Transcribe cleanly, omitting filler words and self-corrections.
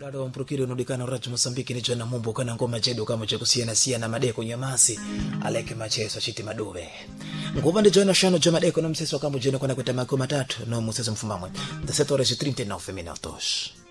Lado mpurukiri unodikana uraji Mosambiki ni jana mumbo kana ngoma jedo kama chekusiana siana madeko nyamasi aleke macheso chiti madobe. Ngoma ndi jana shano jama deko na mseso kama jeno kuna kweta makoma 3 no museso mfumamwe. Da 7 horas e 39 minutos.